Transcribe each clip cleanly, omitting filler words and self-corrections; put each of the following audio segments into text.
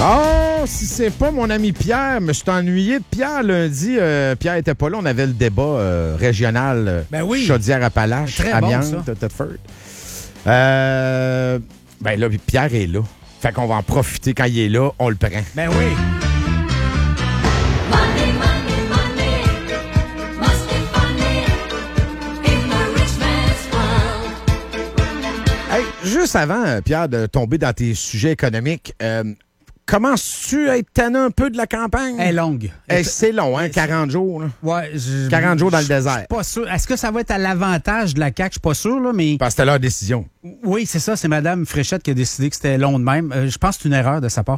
Oh, si c'est pas mon ami Pierre, je me suis ennuyé de Pierre lundi. Pierre était pas là, on avait le débat régional Chaudière-Appalaches, Très Amiens, bon, ça. Thetford. Ben là, Pierre est là. Fait qu'on va en profiter quand il est là, on le prend. Ben oui. Hey, juste avant, Pierre, de tomber dans tes sujets économiques, commences-tu à être tanné un peu de la campagne? Elle est longue. C'est long, hein? 40 jours. Là. Ouais, 40 jours dans le Je désert. suis pas sûr. Est-ce que ça va être à l'avantage de la CAQ? Je suis pas sûr, là, mais... Parce que c'était leur décision. Oui, c'est ça. C'est Mme Fréchette qui a décidé que c'était long de même. Je pense que c'est une erreur de sa part.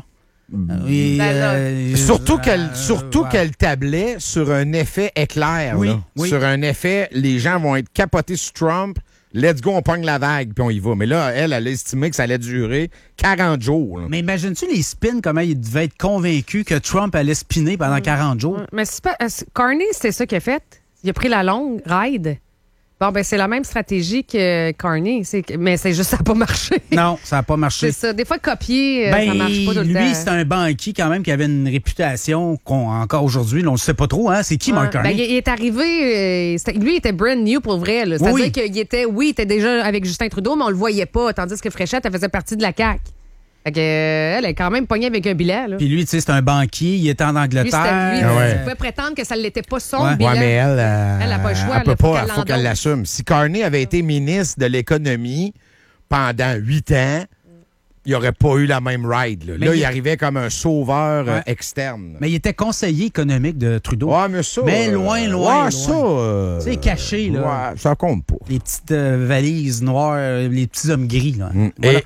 Surtout qu'elle tablait sur un effet éclair. Oui, là. oui. Sur un effet, les gens vont être capotés sur Trump. Let's go, on pogne la vague, puis on y va. Mais là, elle a estimé que ça allait durer 40 jours. Là. Mais imagines-tu les spins, comment il devait être convaincu que Trump allait spinner pendant 40 jours? Mais c'est pas, Carney, c'est ça qu'il a fait. Il a pris la longue ride. Bon, ben c'est la même stratégie que Carney. Mais c'est juste ça n'a pas marché. Non, ça n'a pas marché. C'est ça. Des fois, copier, ça marche pas tout le temps. Lui, c'est un banquier quand même qui avait une réputation encore aujourd'hui, on ne sait pas trop. Hein? C'est qui, Mark Carney? Ben, il est arrivé, lui, il était brand new pour vrai. Là. C'est-à-dire Oui. qu'il était, il était déjà avec Justin Trudeau, mais on le voyait pas. Tandis que Fréchette, elle faisait partie de la CAQ. Fait que, elle est quand même pognée avec un bilan. Là. Puis lui, tu sais, c'est un banquier, il était en Angleterre. Lui, ouais. tu pouvais prétendre que ça ne l'était pas son Ouais. bilan. Ouais, mais elle a pas le choix. Elle peut là, pas, faut faut qu'elle l'assume. Si Carney avait été ministre de l'Économie pendant 8 ans, il n'y aurait pas eu la même ride. Là, Mais il arrivait comme un sauveur Ouais. externe. Mais il était conseiller économique de Trudeau. Ouais, mais ça... Mais loin. ça... C'est caché, là. Ouais, ça compte pas. Les petites valises noires, les petits hommes gris. Là. Voilà.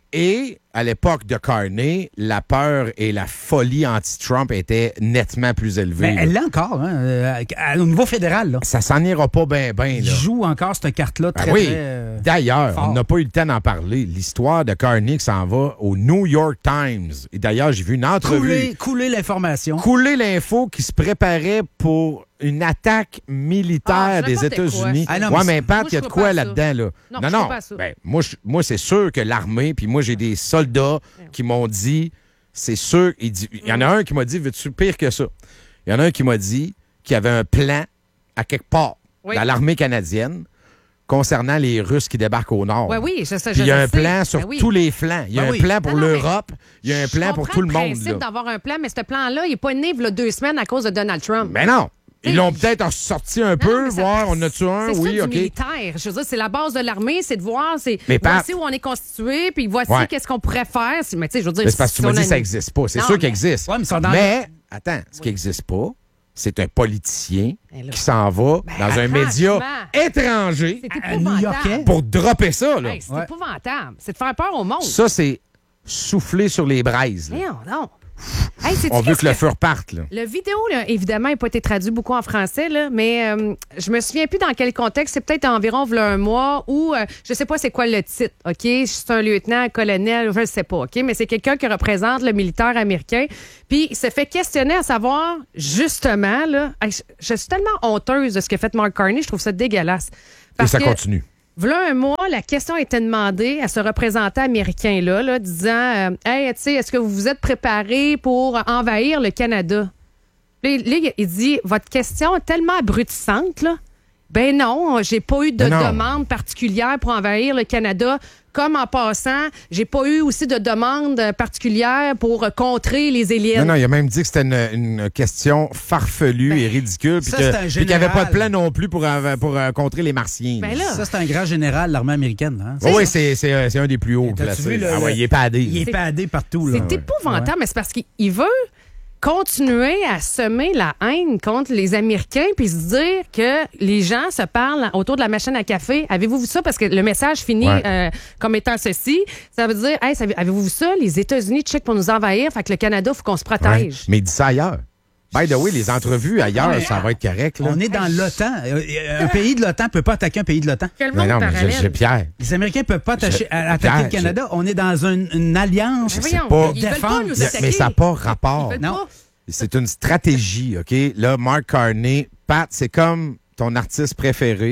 Et à l'époque de Carney, la peur et la folie anti-Trump étaient nettement plus élevées. Ben, elle l'a encore, hein, au niveau fédéral. Là. Ça s'en ira pas bien, Il joue encore cette carte-là très, oui. très... D'ailleurs, fort. on n'a pas eu le temps d'en parler. L'histoire de Carney qui s'en va au New York Times. Et d'ailleurs, j'ai vu une entrevue. Couler l'information. Couler l'info qui se préparait pour une attaque militaire des n'importe États-Unis. quoi. Ah non, Ouais, mais mais Pat, moi, il y a je de crois quoi pas à ça. là-dedans, là? Non, je crois pas à ça. Ben, moi, c'est sûr que l'armée, puis moi, j'ai des soldats qui m'ont dit, c'est sûr, il y en a un qui m'a dit, veux-tu pire que ça? Il y en a un qui m'a dit qu'il y avait un plan à quelque part dans l'armée canadienne concernant les Russes qui débarquent au nord. Oui, je sais. Puis il y a un plan sur tous les flancs. Il y a un plan pour Non, mais l'Europe. Il y a un plan pour tout le monde. Je comprends le principe Là. d'avoir un plan, mais ce plan-là, il n'est pas né il y a 2 semaines à cause de Donald Trump. Mais non. Ils l'ont peut-être ressorti un peu, mais ça- voir, on a-tu un? C'est Oui, ça, OK. du militaire. Je veux dire, c'est la base de l'armée, c'est de voir, Mais Pat- voici où on est constitué, puis voici Ouais. qu'est-ce qu'on pourrait faire. Mais tu sais, je veux dire... Mais c'est parce que tu m'as si on dit a que ça une- n'existe pas. C'est Non, sûr qu'il mais- existe. Ouais, mais ils sont dans- Mais, attends, ce qui n'existe pas, c'est un politicien Ben là. qui s'en va dans un média franchement. étranger C'est New-Yorkais. épouvantable. pour dropper ça. Là. Hey, c'est Ouais. épouvantable. C'est de faire peur au monde. Ça, c'est souffler sur les braises. Là. Non. Hey, sais-tu On veut qu'est-ce que le feu reparte. Là. Le vidéo, là, évidemment, n'a pas été traduit beaucoup en français, là, mais je me souviens plus dans quel contexte. C'est peut-être environ un mois où, je sais pas c'est quoi le titre, OK? C'est un lieutenant, un colonel, je ne sais pas, OK? Mais c'est quelqu'un qui représente le militaire américain. Puis il se fait questionner à savoir, justement, là, je suis tellement honteuse de ce qu'a fait Mark Carney, je trouve ça dégueulasse. Et Parce ça que, continue. V'là un mois, la question était demandée à ce représentant américain-là, disant Hey, tu sais, est-ce que vous vous êtes préparé pour envahir le Canada? Là, il dit Votre question est tellement abrutissante, là. Ben non, j'ai pas eu de Ben non. demande particulière pour envahir le Canada. Comme en passant, j'ai pas eu aussi de demande particulière pour contrer les élites. Non, il a même dit que c'était une question farfelue et ridicule, puis ça, que- c'est un puis qu'il n'y avait pas de général. plan non plus pour contrer les Martiens. Ben là, Ça, c'est un grand général de l'armée américaine. Hein? Oui, c'est un des plus hauts. T'as-tu vu Ah ouais, il est padé. Il est padé partout. Là. c'est épouvantable, mais c'est parce qu'il veut continuer à semer la haine contre les Américains puis se dire que les gens se parlent autour de la machine à café. Avez-vous vu ça? Parce que le message finit comme étant ceci. Ça veut dire, hey, avez-vous vu ça? Les États-Unis checkent pour nous envahir. Fait que le Canada, il faut qu'on se Ouais. protège. Mais il dit ça ailleurs. By the way, les entrevues ailleurs, ça va être correct. Là. On est dans l'OTAN. Un pays de l'OTAN ne peut pas attaquer un pays de l'OTAN. Quel Mais monde non, mais parallèle. j'ai Pierre. Les Américains ne peuvent pas attaquer Pierre, le Canada. On est dans une alliance. Mais voyons, pas- ils veulent pas défendre. nous Mais attaquer. ça n'a pas rapport. Ils veulent Non. pas. C'est une stratégie, OK? Là, Mark Carney, Pat, c'est comme ton artiste préféré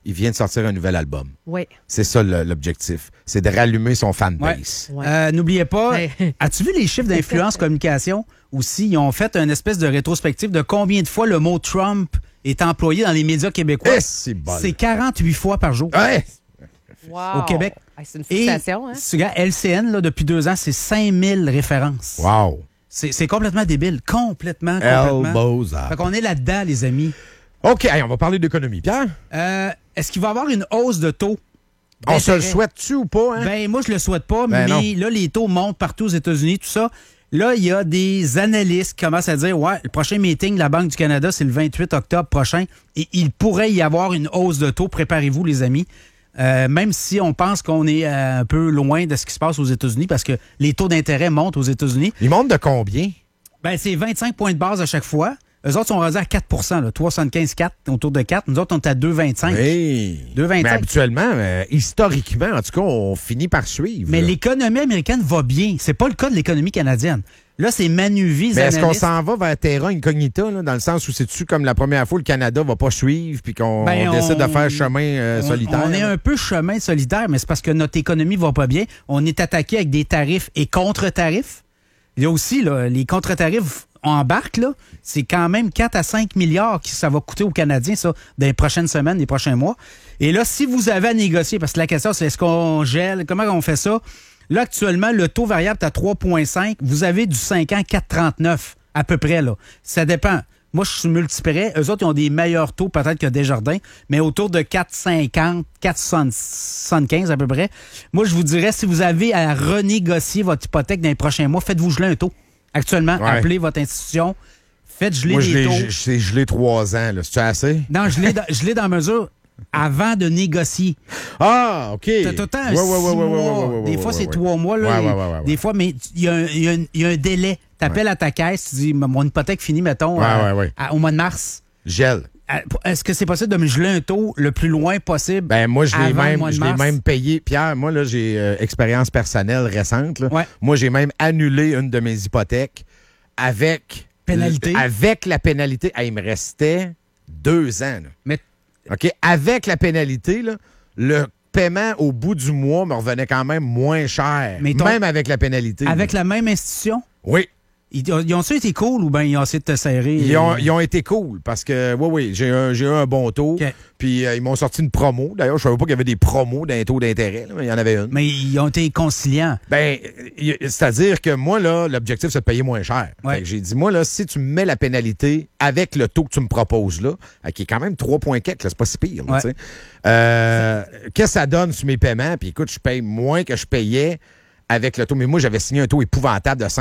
il vient de sortir un nouvel album. Oui. C'est ça l'objectif. C'est de rallumer son fanbase. Ouais. N'oubliez pas, Ouais. as-tu vu les chiffres d'influence communication aussi? Ils ont fait une espèce de rétrospective de combien de fois le mot Trump est employé dans les médias québécois. C'est bon. C'est 48 fois par jour. Ouais. Wow. Au Québec. Hey, c'est une Et fixation, hein? si tu regardes LCN, là, depuis 2 ans, c'est 5000 références. Wow. C'est complètement débile. Complètement. Elbows up. Fait qu'on est là-dedans, les amis. OK, hey, on va parler d'économie. Pierre, Est-ce qu'il va y avoir une hausse de taux? on se le d'intérêt? souhaite-tu ou pas? Hein? Ben, moi, je le souhaite pas, Ben mais là, les taux montent partout aux États-Unis, tout ça. Là, il y a des analystes qui commencent à dire, ouais, le prochain meeting de la Banque du Canada, c'est le 28 octobre prochain, et il pourrait y avoir une hausse de taux. Préparez-vous, les amis. Même si on pense qu'on est un peu loin de ce qui se passe aux États-Unis, parce que les taux d'intérêt montent aux États-Unis. Il monte de combien? Ben, c'est 25 points de base à chaque fois. Eux autres sont rendus à 4 là, 3,75, autour de 4. Nous autres, on est à 2,25. Oui. 2,25. Mais habituellement, historiquement, en tout cas, on finit par suivre. Mais là. l'économie américaine va bien. C'est pas le cas de l'économie canadienne. Là, c'est Manuvie, Mais est-ce qu'on analystes. s'en va vers terra incognita, là, dans le sens où c'est-tu comme la première fois le Canada va pas suivre puis qu'on Ben, décide de faire chemin solitaire? On est un peu chemin solitaire, mais c'est parce que notre économie va pas bien. On est attaqué avec des tarifs et contre-tarifs. Il y a aussi, là, les contre-tarifs embarquent, là. C'est quand même 4 à 5 milliards que ça va coûter aux Canadiens, ça, dans les prochaines semaines, les prochains mois. Et là, si vous avez à négocier, parce que la question, c'est est-ce qu'on gèle? Comment on fait ça? Là, actuellement, le taux variable est à 3,5. Vous avez du 5 ans 4,39 à peu près, là. Ça dépend. Moi, je suis multiprès. Eux autres, ils ont des meilleurs taux peut-être que Desjardins, mais autour de 4,50, 4,75 à peu près. Moi, je vous dirais, si vous avez à renégocier votre hypothèque dans les prochains mois, faites-vous geler un taux. Actuellement, Ouais. appelez votre institution, faites geler Moi, les taux. c'est gelé 3 ans. C'est-tu assez? Non, gelez dans mesure avant de négocier. Ah, OK. T'as tout le temps un 6 mois. Des fois, c'est 3 mois. Là, Ouais. Des fois, mais il y a un délai. Tu appelles à ta caisse, tu dis, mon hypothèque finit, mettons, Ouais. au mois de mars. Gel. Est-ce que c'est possible de me geler un taux le plus loin possible? Ben moi, je l'ai avant le mois de mars? même payé. Pierre, moi, là, j'ai expérience personnelle récente. Là. Ouais. Moi, j'ai même annulé une de mes hypothèques avec... Pénalité? Avec la pénalité. Ah, il me restait 2 ans. Là. Mais OK? Avec la pénalité, là, le paiement au bout du mois me revenait quand même moins cher. Mais même avec la pénalité. avec la même institution? Oui. Ils ont-tu été cool ou bien ils ont essayé de te serrer? Ils ont été cool parce que, oui, j'ai eu un bon taux. OK. Puis ils m'ont sorti une promo. D'ailleurs, je ne savais pas qu'il y avait des promos d'un taux d'intérêt, là, mais il y en avait une. Mais ils ont été conciliants. Ben, c'est-à-dire que moi, là, l'objectif, c'est de payer moins cher. Ouais. Fait que j'ai dit, moi, là, si tu me mets la pénalité avec le taux que tu me proposes là, qui est quand même 3 points quelques, là, c'est pas si pire, là, Ouais. tu sais. Qu'est-ce que ça donne sur mes paiements? Puis écoute, je paye moins que je payais avec le taux. Mais moi, j'avais signé un taux épouvantable de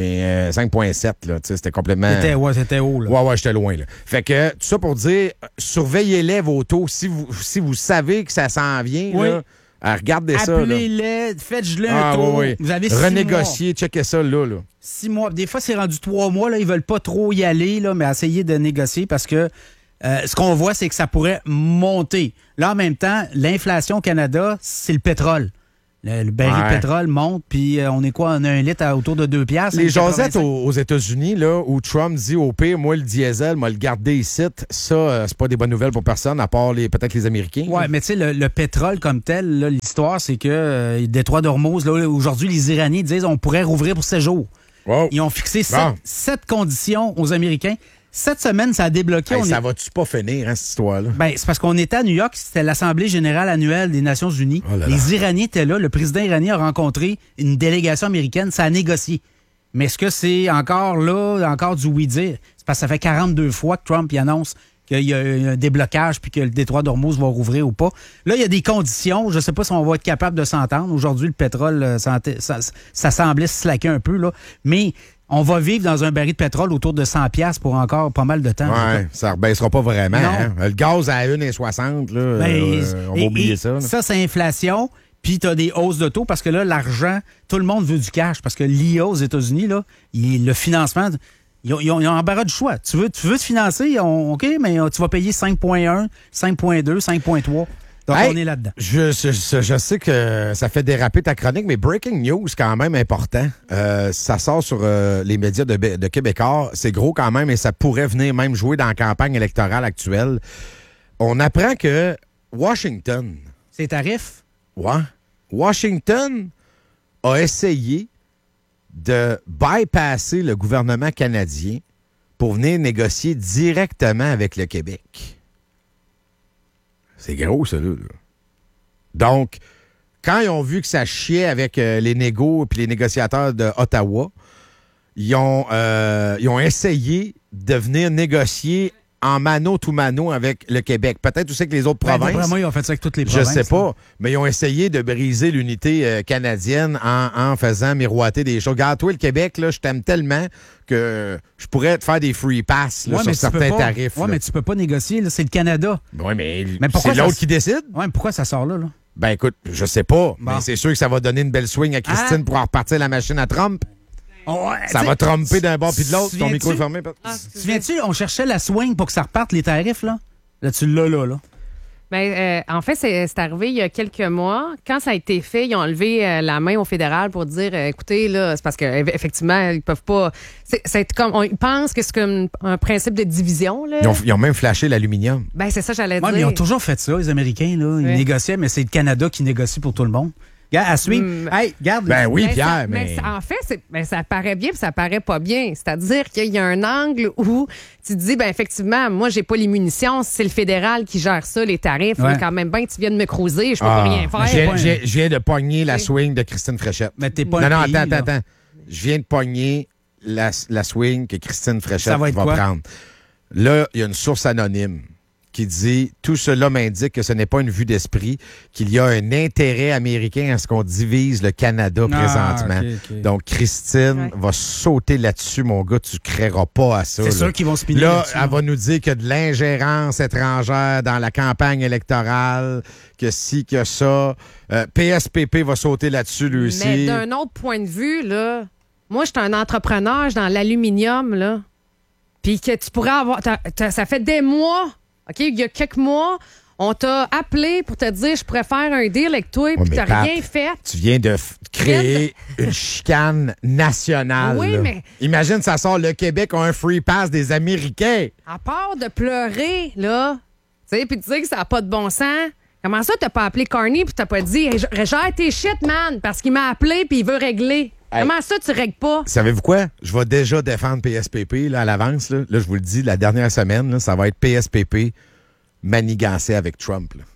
5,7. Là, tu sais, c'était complètement... C'était haut, là. Ouais, j'étais loin. Là. Fait que, tout ça pour dire, surveillez-les vos taux. Si vous savez que ça s'en vient, Oui. là, regardez ça. Là. Appelez-les, faites geler un Ah, taux. oui. Vous avez 6 mois. renégocier, checkez ça là. 6 mois. Des fois, c'est rendu 3 mois. Là, ils veulent pas trop y aller, là, mais essayer de négocier parce que ce qu'on voit, c'est que ça pourrait monter. Là, en même temps, l'inflation au Canada, c'est le pétrole. Le baril de pétrole monte, puis on est quoi? On a un litre à autour de 2 piastres. Les 1,85. jasettes aux États-Unis, là, où Trump dit au pire, moi, le diesel, moi, le garder ici, ça, c'est pas des bonnes nouvelles pour personne, à part peut-être les Américains. Ouais, mais tu sais, le pétrole comme tel, là, l'histoire, c'est que le détroit d'Ormuz, là, aujourd'hui, les Iraniens disent on pourrait rouvrir pour 7 jours. Wow. Ils ont fixé Bon. 7 conditions aux Américains. Cette semaine, ça a débloqué. Hey, ça va-tu pas finir, hein, cette histoire-là? Ben, c'est parce qu'on était à New York, c'était l'Assemblée générale annuelle des Nations unies. Oh là là. Les Iraniens étaient là. Le président iranien a rencontré une délégation américaine. Ça a négocié. Mais est-ce que c'est encore du oui-dire? C'est parce que ça fait 42 fois que Trump y annonce qu'il y a un déblocage puis que le détroit d'Ormuz va rouvrir ou pas. Là, il y a des conditions. Je ne sais pas si on va être capable de s'entendre. Aujourd'hui, le pétrole, ça semblait se slacker un peu, là. Mais on va vivre dans un baril de pétrole autour de 100$ pour encore pas mal de temps. Ouais, ça rebaissera pas vraiment. Non. Hein? Le gaz à 1,60, là, on va oublier ça. Là. Ça, c'est inflation. Puis tu as des hausses de taux parce que là, l'argent, tout le monde veut du cash. Parce que l'IA aux États-Unis, là, le financement, ils ont embarras du choix. Tu veux te financer, OK, mais tu vas payer 5,1, 5,2, 5,3. Donc, Hey, on est là-dedans. Je sais que ça fait déraper ta chronique, mais breaking news, quand même important. Ça sort sur les médias de Québécois. C'est gros quand même et ça pourrait venir même jouer dans la campagne électorale actuelle. On apprend que Washington. C'est tarif? Ouais. Washington a essayé de bypasser le gouvernement canadien pour venir négocier directement avec le Québec. C'est gros, ça, là. Donc, quand ils ont vu que ça chiait avec les négos et les négociateurs d'Ottawa, ils ont essayé de venir négocier en mano to mano avec le Québec. Peut-être aussi que les autres provinces. Vraiment, ils ont fait ça avec toutes les Je provinces. sais pas, mais ils ont essayé de briser l'unité canadienne en faisant miroiter des choses. Regarde, toi, le Québec, là, je t'aime tellement que je pourrais te faire des free pass là, sur certains tarifs. Oui, mais tu peux pas négocier. Là, c'est le Canada. Oui, mais pourquoi c'est l'autre qui décide. Oui, mais pourquoi ça sort là? Ben écoute, je sais pas, mais c'est sûr que ça va donner une belle swing à Christine pour en repartir la machine à Trump. Ouais, ça va tromper d'un bord puis de l'autre. Ton micro est fermé. Tu viens-tu, on cherchait la swing pour que ça reparte les tarifs, là? Là, tu l'as là. Ben, en fait, c'est arrivé il y a quelques mois. Quand ça a été fait, ils ont levé la main au fédéral pour dire, écoutez, là, c'est parce qu'effectivement, ils peuvent pas. C'est comme, ils pensent que c'est comme un principe de division, là. Ils ont même flashé l'aluminium. Ben, c'est ça, j'allais dire. Mais ils ont toujours fait ça, les Américains, là. Ils négociaient, mais c'est le Canada qui négocie pour tout le monde. Regarde, à suivre. Hey, regarde. Ben oui, mais Pierre, mais en fait, ça paraît bien puis ça paraît pas bien. C'est-à-dire qu'il y a un angle où tu te dis, ben effectivement, moi, j'ai pas les munitions, c'est le fédéral qui gère ça, les tarifs. Ouais. Mais quand même bien que tu viennes me creuser, je peux pas rien faire. Je viens de pogner la swing de Christine Fréchette. Mais t'es pas non, un pays, attends. Je viens de pogner la swing que Christine Fréchette va prendre. Là, il y a une source anonyme qui dit « Tout cela m'indique que ce n'est pas une vue d'esprit, qu'il y a un intérêt américain à ce qu'on divise le Canada présentement. Okay. Donc, Christine va sauter là-dessus, mon gars, tu ne créeras pas à ça. C'est sûr qu'ils vont spinner là, là-dessus. Elle va nous dire qu'il y a de l'ingérence étrangère dans la campagne électorale, que si, que ça. PSPP va sauter là-dessus, lui aussi. Mais d'un autre point de vue, là, moi, je suis un entrepreneur, je suis dans l'aluminium, là. Puis que tu pourrais avoir... ça fait des mois... OK, il y a quelques mois, on t'a appelé pour te dire je pourrais faire un deal avec toi, puis t'as rien fait. Tu viens de créer une chicane nationale. Oui, là. mais... Imagine, ça sort, le Québec a un free pass des Américains. À part de pleurer, là, tu sais, puis de dire que ça n'a pas de bon sens, comment ça t'as pas appelé Carney puis t'as pas dit hey, gère tes shit, man, parce qu'il m'a appelé puis il veut régler. Hey. Comment ça, tu règles pas? Savez-vous quoi? Je vais déjà défendre PSPP là, à l'avance. Là, je vous le dis, la dernière semaine, là, ça va être PSPP manigancé avec Trump. Là.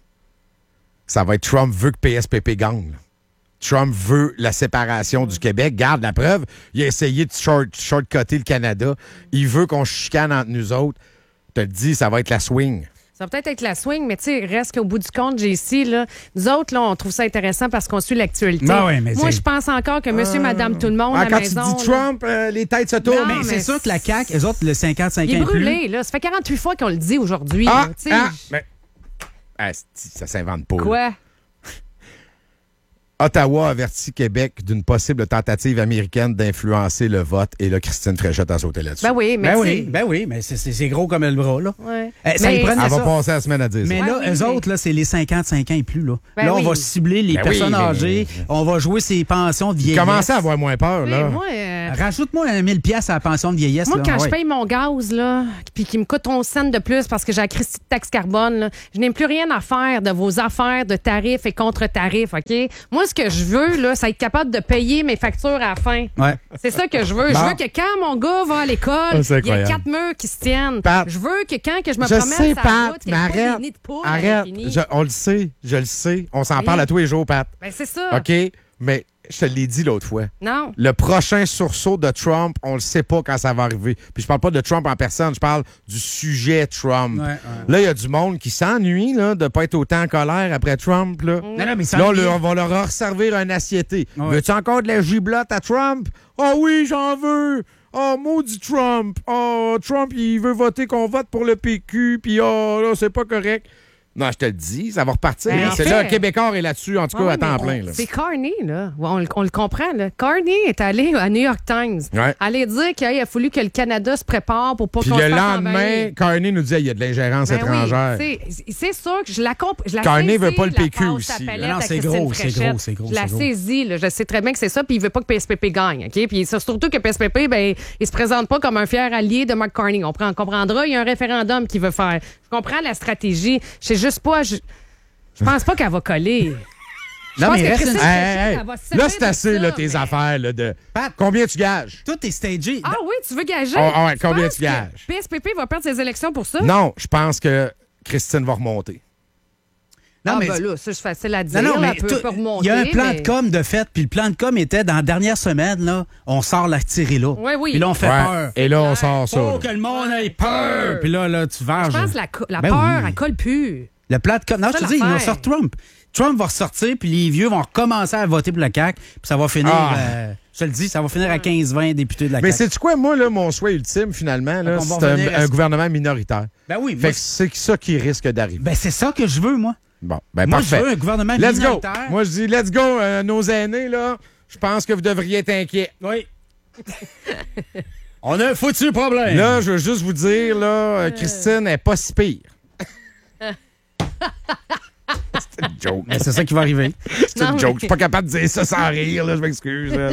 Ça va être Trump veut que PSPP gagne. Là. Trump veut la séparation du Québec. Garde la preuve. Il a essayé de shortcutter le Canada. Il veut qu'on chicane entre nous autres. Je te le dis, ça va être la swing. Ça va peut-être être la swing, mais tu sais, reste qu'au bout du compte, JC, là, nous autres, là, on trouve ça intéressant parce qu'on suit l'actualité. Ben oui, mais moi, je pense encore que monsieur, madame, tout le monde à la quand maison... Quand tu dis Trump, les têtes se tournent. Mais c'est sûr que la CAQ, eux autres, le 55 ans il est brûlé, là. Ça fait 48 fois qu'on le dit aujourd'hui. Ça s'invente pas. Quoi? Là. Ottawa avertit Québec d'une possible tentative américaine d'influencer le vote. Et là, Christine Fréchette a sauté là-dessus. Ben oui, mais c'est gros comme le bras, là. Ouais. Elle va passer la semaine à dire ça. Mais là, eux autres, là, c'est les 55 ans et plus, là. Ben là, on va cibler les personnes âgées. On va jouer ses pensions de vieillesse. Commencez à avoir moins peur, là. Moi, rajoute-moi 1000 $, à la pension de vieillesse. Moi, là. quand je paye mon gaz, là, puis qu'il me coûte 11 cents de plus parce que j'ai la Christie de taxe carbone, là, je n'ai plus rien à faire de vos affaires de tarifs et contre-tarifs, OK? Moi, ce que je veux, là, c'est être capable de payer mes factures à la fin. Ouais. C'est ça que je veux. Je veux que quand mon gars va à l'école, il y a 4 murs qui se tiennent. Pat, je veux que quand que je me promène sur la route, il n'y ait pas des nids de poules. Arrête. On le sait. Je le sais. On s'en parle à tous les jours, Pat. Ben, c'est ça. OK? Mais je te l'ai dit l'autre fois. Non. Le prochain sursaut de Trump, on le sait pas quand ça va arriver. Puis je parle pas de Trump en personne, je parle du sujet Trump. Ouais. Là, il y a du monde qui s'ennuie là, de pas être autant en colère après Trump. Là, Non, mais là on va leur resservir un assiété. Ouais. Veux-tu encore de la giblotte à Trump? Ah oui, j'en veux! Oh, maudit Trump! Oh, Trump, il veut voter qu'on vote pour le PQ, puis oh, là, c'est pas correct. Non, je te le dis, ça va repartir. Ben, c'est là, Québécois est là-dessus, en tout cas, à temps plein. Là. C'est Carney, là. On le comprend, là. Carney est allé à New York Times. Ouais. Aller dire qu'il a fallu que le Canada se prépare pour pas Puis qu'on se le fasse lendemain, envahir. Carney nous disait qu'il y a de l'ingérence étrangère. Oui, c'est sûr que je la comprends. Carney veut pas le PQ aussi. Non, c'est gros. Je la saisis, là. Je sais très bien que c'est ça, puis il veut pas que PSPP gagne, OK? Puis c'est surtout que PSPP, ben, il se présente pas comme un fier allié de Mark Carney. On comprendra, il y a un référendum qu'il veut faire. Je comprends la stratégie. Je sais juste pas... Je pense pas qu'elle va coller. Je Non, pense mais que reste Christine une- Hey, Chénier, hey, elle va se là, servir c'est de assez, ça, là, tes mais- affaires. Là, de... Pat. Combien tu gages? Tout est stagé. Ah oui, tu veux gager? Ah ouais, combien penses tu gages? que PSPP va perdre ses élections pour ça? Non, je pense que Christine va remonter. Non, Ah, mais ben là, ça, c'est facile à dire. Non, non, là, mais elle peut remonter. il y a un plan mais- de com de fait, puis le plan de com était dans la dernière semaine, là, on sort la tirée là. Oui, oui. Puis là, on fait Ouais. peur. Et là, on clair. sort ça. Faut que le monde ait peur. Puis là, tu Je verges. pense que la Ben peur, oui. elle colle plus. Le plan de com. Non, je Ça, te dis, ils vont l'affaire. sortir Trump. Trump va ressortir, puis les vieux vont recommencer à voter pour la CAQ, puis ça va finir, Ah. je te le dis, ça va finir à 15-20 députés de la Mais CAQ. sais-tu quoi, moi, là, mon souhait ultime, finalement, là, Donc, on va c'est revenir à un ce- gouvernement minoritaire. Ben oui, Fait moi, que c'est ça qui risque d'arriver. ben c'est ça que je veux, moi. Bon, ben Moi, parfait. je veux un gouvernement Let's go. minoritaire. Moi, je dis, let's go, nos aînés, là. Je pense que vous devriez être inquiets. Oui. On a un foutu problème. Là, je veux juste vous dire, là, Christine n'est pas si pire. C'était une joke. Mais c'est ça qui va arriver. C'est une Non, joke. mais- Je suis pas capable de dire ça sans rire, là. Je m'excuse. là.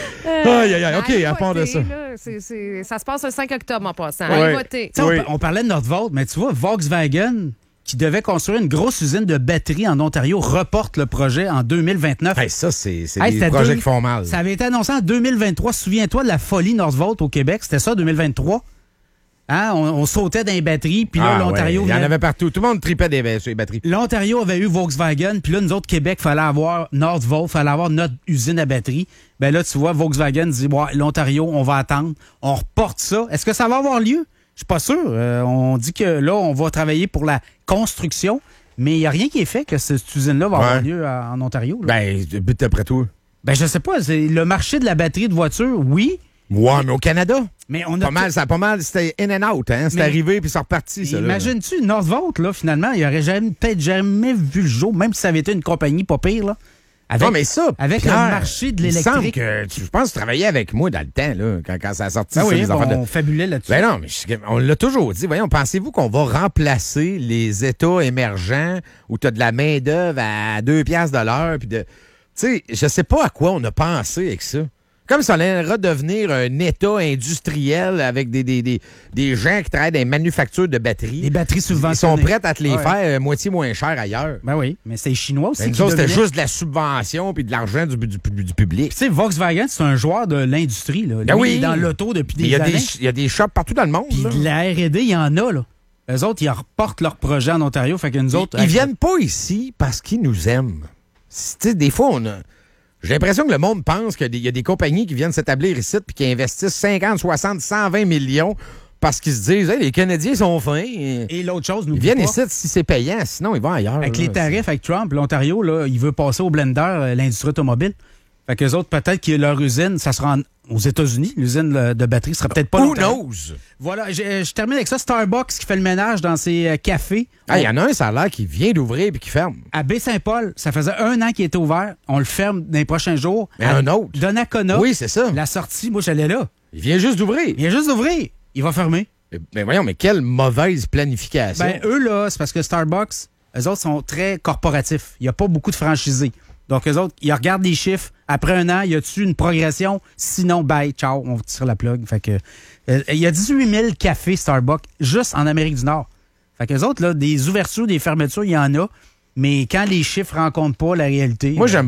Aïe, aïe, aïe. OK, Allez à part de voter, ça. là. Ça se passe le 5 octobre en passant. Ouais. Allez voter. Tu sais, Oui. on parlait de Nordvolt, mais tu vois, Volkswagen, qui devait construire une grosse usine de batteries en Ontario, reporte le projet en 2029. Hey, ça, c'est Hey, des c'était projets deux- qui font mal. Ça avait été annoncé en 2023. Souviens-toi de la folie Nordvolt au Québec. C'était ça, 2023. Hein? On sautait dans les batteries, puis là, Ah, l'Ontario... ouais. Il y en venait- avait partout. Tout le monde tripait sur les batteries. L'Ontario avait eu Volkswagen, puis là, nous autres, Québec, fallait avoir Nordvolt, fallait avoir notre usine à batterie. Ben là, tu vois, Volkswagen dit, ouais, l'Ontario, on va attendre. On reporte ça. Est-ce que ça va avoir lieu? Je suis pas sûr. On dit que là, on va travailler pour la construction, mais il n'y a rien qui est fait que cette usine-là va avoir Ouais. lieu en Ontario. Là. Ben, d'après toi. Ben, je sais pas. C'est le marché de la batterie de voiture, oui, Ouais, mais au Canada, mais on a... pas mal, ça a pas mal, c'était in and out, hein? C'est Mais- arrivé puis c'est reparti, ça. là. Imagines-tu, Nordvolt, là, finalement, il aurait peut-être jamais vu le jour, même si ça avait été une compagnie pas pire, là. Avec, Non, mais ça, avec Pierre, le marché de il me semble l'électrique. que je pense que tu travaillais avec moi dans le temps, là, quand ça a sorti Ben sur oui, les affaires de... on fabulait là-dessus. Ben non, mais on l'a toujours dit. Voyons, pensez-vous qu'on va remplacer les États émergents où tu as de la main-d'œuvre à 2 piastres de l'heure? Puis de. Tu sais, je sais pas à quoi on a pensé avec ça. Comme si on allait redevenir un État industriel avec des gens qui travaillent dans les manufactures de batteries. Les batteries Ils sont subventionnées. prêts à te les Ouais. faire moitié moins cher ailleurs. Ben oui, mais c'est les Chinois aussi Ben, qui nous autres, c'était dominaient. juste de la subvention puis de l'argent du public. Tu sais, Volkswagen, c'est un joueur de l'industrie. Là. Ben Lui, oui. il est dans l'auto depuis Mais des années. il y a des shops partout dans le monde. Puis là. de la R&D, il y en a, là. Eux autres, ils reportent leur projet en Ontario. Fait que nous autres... Ils viennent pas ici parce qu'ils nous aiment. Tu sais, des fois, j'ai l'impression que le monde pense qu'il y a des compagnies qui viennent s'établir ici puis qui investissent 50, 60, 120 millions parce qu'ils se disent, hey, les Canadiens sont fins. Et l'autre chose, nous Ils viennent ici si c'est payant, sinon ils vont ailleurs. Avec là. les tarifs avec Trump, l'Ontario, là, il veut passer au blender, l'industrie automobile. Fait qu'eux autres, peut-être que leur usine, ça sera aux États-Unis. L'usine de batterie sera peut-être pas Who l'Ontario. knows? Voilà, je termine avec ça. Starbucks qui fait le ménage dans ses cafés. Ah, il y en a un, ça a l'air, qui vient d'ouvrir puis qui ferme. À Baie-Saint-Paul, ça faisait 1 an qu'il était ouvert. On le ferme dans les prochains jours. Mais À un autre. Donnacona, Oui, c'est ça. la sortie, moi, j'allais là. Il vient juste d'ouvrir. Il vient juste d'ouvrir. Il va fermer. Mais voyons, mais quelle mauvaise planification. Ben, eux, là, c'est parce que Starbucks, eux autres sont très corporatifs. Il n'y a pas beaucoup de franchisés. Donc, eux autres, ils regardent les chiffres. Après 1 an, y a-tu une progression? Sinon, bye, ciao, on tire la plug. Fait que, il y a 18 000 cafés Starbucks juste en Amérique du Nord. Fait que les autres, là, des ouvertures, des fermetures, il y en a. Mais quand les chiffres rencontrent pas la réalité... Moi, j'aime